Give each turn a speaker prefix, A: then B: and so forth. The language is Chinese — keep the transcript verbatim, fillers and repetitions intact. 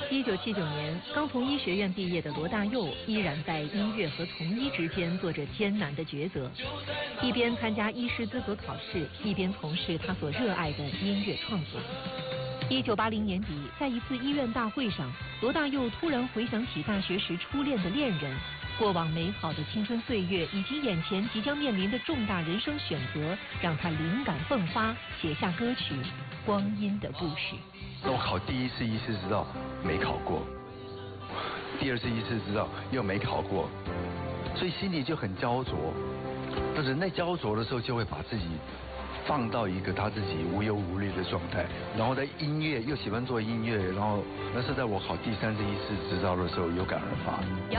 A: 一九七九年，刚从医学院毕业的罗大佑依然在音乐和从医之间做着艰难的抉择，一边参加医师资格考试，一边从事他所热爱的音乐创作。一九八零年底，在一次医院大会上，罗大佑突然回想起大学时初恋的恋人，过往美好的青春岁月以及眼前即将面临的重大人生选择，让他灵感迸发，写下歌曲《光阴的故事》。
B: 我考第一次医师执照没考过，第二次医师执照又没考过，所以心里就很焦灼。但是那焦灼的时候，就会把自己放到一个他自己无忧无虑的状态，然后在音乐又喜欢做音乐，然后那是在我考第三次医师执照的时候有感而发。